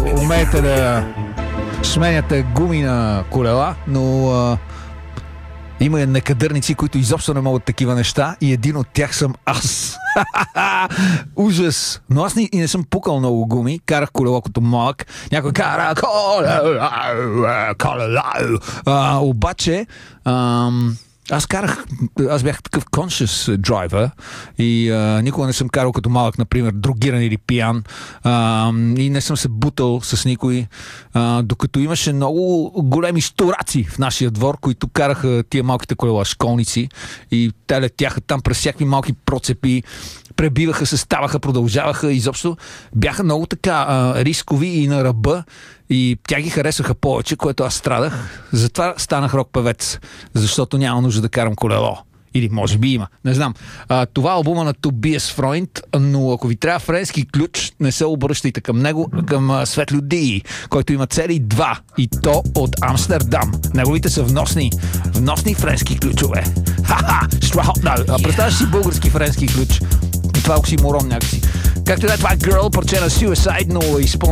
умеете да сменяте гуми на колела, но има некадърници, които изобщо не могат такива неща и един от тях съм аз. Ужас! Но аз не съм пукал много гуми. Карах колело като малък. Някой кара колело. Обаче аз бях такъв conscious driver и никога не съм карал като малък, например, другиран или пиян, и не съм се бутал с никой, докато имаше много големи стораци в нашия двор, които караха тия малките колела, школници, и те летяха там през всякакви малки процепи, пребиваха се, ставаха, продължаваха, изобщо бяха много така рискови и на ръба, и тя ги харесваха повече, което аз страдах. Затова станах рок-певец, защото няма нужда да карам колело. Или може би има, не знам. Това е албума на Tobias Freund, но ако ви трябва френски ключ, не се обръщайте към него, към Светлю Ди, който има цели 2, и то от Амстердам. Неговите са вносни френски ключове. Ха-ха, страхотно. Представяш си български френски ключ? Това е оксиморон някакси. Както да, това е Girl, парче на Suicide, но изпълнение